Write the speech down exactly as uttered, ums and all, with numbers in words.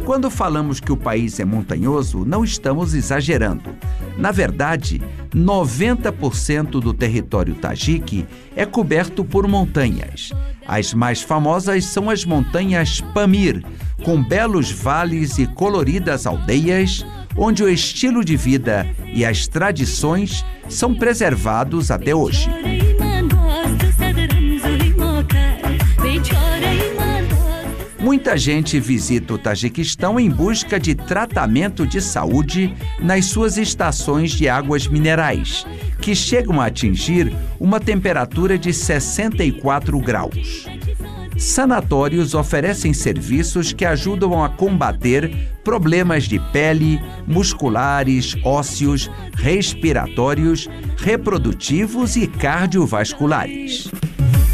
Quando falamos que o país é montanhoso, não estamos exagerando. Na verdade, noventa por cento do território tajique é coberto por montanhas. As mais famosas são as montanhas Pamir, com belos vales e coloridas aldeias, onde o estilo de vida e as tradições são preservados até hoje. Muita gente visita o Tajiquistão em busca de tratamento de saúde nas suas estações de águas minerais, que chegam a atingir uma temperatura de sessenta e quatro graus. Sanatórios oferecem serviços que ajudam a combater problemas de pele, musculares, ósseos, respiratórios, reprodutivos e cardiovasculares.